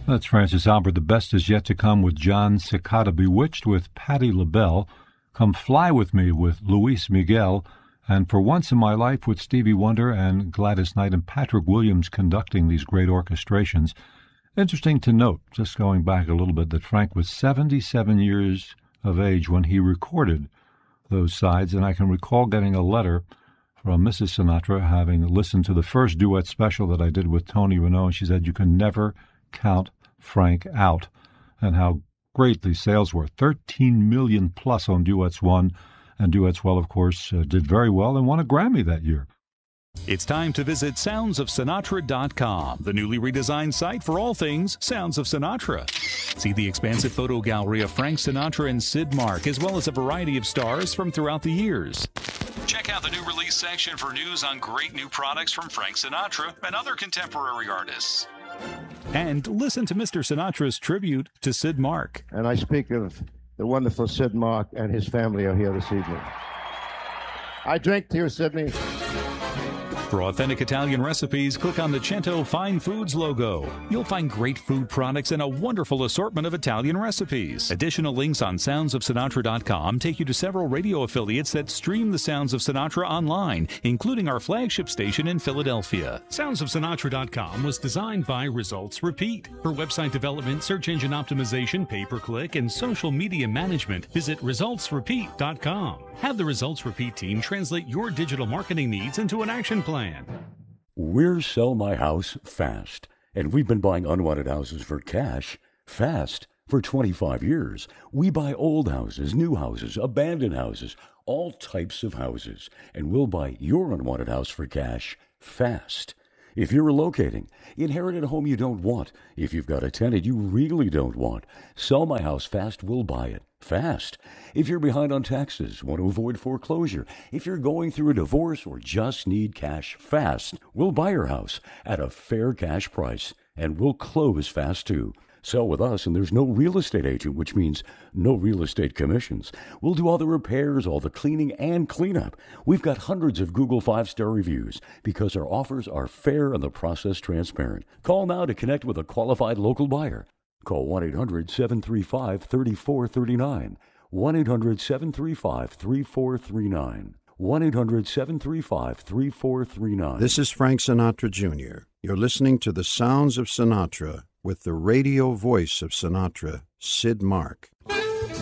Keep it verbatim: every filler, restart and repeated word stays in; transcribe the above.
That's Francis Albert. The best is yet to come with John Cicada. Bewitched with Patti LaBelle. Come Fly With Me with Luis Miguel. And For Once in My Life with Stevie Wonder and Gladys Knight and Patrick Williams conducting these great orchestrations. Interesting to note, just going back a little bit, that Frank was seventy-seven years of age when he recorded those sides. And I can recall getting a letter from Missus Sinatra, having listened to the first duet special that I did with Tony Renaud, and she said, you can never count Frank out, and how great the sales were. thirteen million plus on Duets One, and Duets Well, of course, uh, did very well and won a Grammy that year. It's time to visit sounds of sinatra dot com, the newly redesigned site for all things Sounds of Sinatra. See the expansive photo gallery of Frank Sinatra and Sid Mark, as well as a variety of stars from throughout the years. Check out the new release section for news on great new products from Frank Sinatra and other contemporary artists. And listen to Mister Sinatra's tribute to Sid Mark. And I speak of the wonderful Sid Mark and his family are here this evening. I drink to you, Sidney. For authentic Italian recipes, click on the Cento Fine Foods logo. You'll find great food products and a wonderful assortment of Italian recipes. Additional links on sounds of sinatra dot com take you to several radio affiliates that stream the Sounds of Sinatra online, including our flagship station in Philadelphia. sounds of sinatra dot com was designed by Results Repeat. For website development, search engine optimization, pay-per-click, and social media management, visit results repeat dot com. Have the Results Repeat team translate your digital marketing needs into an action plan. We're Sell My House Fast, and we've been buying unwanted houses for cash fast for twenty-five years. We buy old houses, new houses, abandoned houses, all types of houses, and we'll buy your unwanted house for cash fast. If you're relocating, inherited a home you don't want, if you've got a tenant you really don't want, Sell My House Fast will buy it fast. If you're behind on taxes, want to avoid foreclosure, if you're going through a divorce or just need cash fast, we'll buy your house at a fair cash price, and we'll close fast too. Sell with us, and there's no real estate agent, which means no real estate commissions. We'll do all the repairs, all the cleaning, and cleanup. We've got hundreds of Google five-star reviews because our offers are fair and the process transparent. Call now to connect with a qualified local buyer. Call one eight hundred seven three five three four three nine. one eight hundred seven three five three four three nine. one eight hundred seven three five three four three nine. This is Frank Sinatra Junior You're listening to the Sounds of Sinatra with the radio voice of Sinatra, Sid Mark.